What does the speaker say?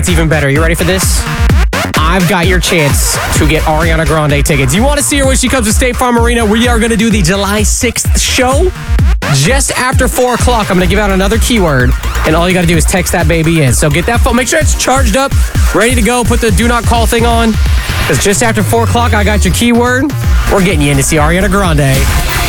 It's even better. You ready for this? I've got your chance to get Ariana Grande tickets. You want to see her when she comes to State Farm Arena? We are going to do the July 6th show. Just after 4 o'clock, I'm going to give out another keyword, and all you got to do is text that baby in. So get that phone. Make sure it's charged up, ready to go. Put the do not call thing on, because just after 4 o'clock, I got your keyword. We're getting you in to see Ariana Grande.